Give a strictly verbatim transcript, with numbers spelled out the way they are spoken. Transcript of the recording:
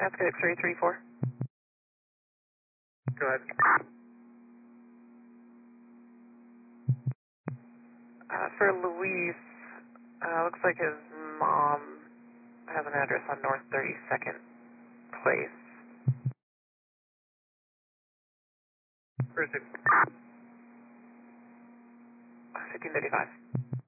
That's good, three three four. Go ahead. Uh, for Luis, uh, looks like his mom has an address on North thirty-second Place. First, fifteen thirty-five.